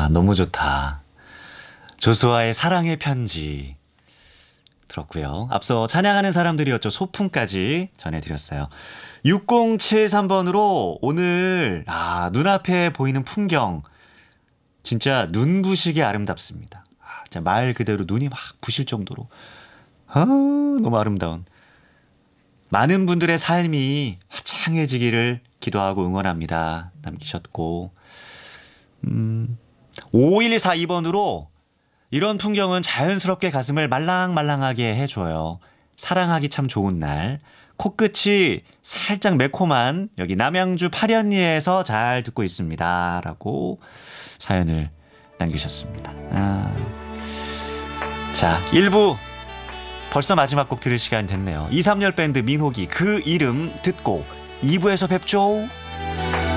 너무 좋다. 조수아의 사랑의 편지 들었고요. 앞서 찬양하는 사람들이었죠. 소풍까지 전해드렸어요. 6073번으로 오늘 눈앞에 보이는 풍경 진짜 눈부시게 아름답습니다. 진짜 말 그대로 눈이 막 부실 정도로 너무 아름다운 많은 분들의 삶이 화창해지기를 기도하고 응원합니다. 남기셨고 5142번으로 이런 풍경은 자연스럽게 가슴을 말랑말랑하게 해줘요. 사랑하기 참 좋은 날. 코끝이 살짝 매콤한 여기 남양주 파련리에서 잘 듣고 있습니다. 라고 사연을 남기셨습니다. 자, 1부 벌써 마지막 곡 들을 시간 됐네요. 2, 3열 밴드 민호기 그 이름 듣고 2부에서 뵙죠.